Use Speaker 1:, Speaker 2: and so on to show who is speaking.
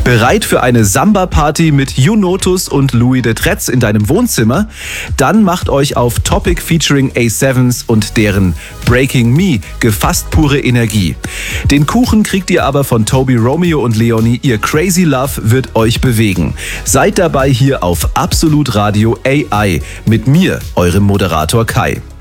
Speaker 1: Bereit für eine Samba-Party mit Junotus und Louis de Tretz in deinem Wohnzimmer? Dann macht euch auf Topic featuring A7s und deren Breaking Me gefasst pure Energie. Den Kuchen kriegt ihr aber von Toby Romeo und Leonie. Ihr Crazy Love wird euch bewegen. Seid dabei hier auf Absolut Radio AI mit mir, eurem Moderator Kai.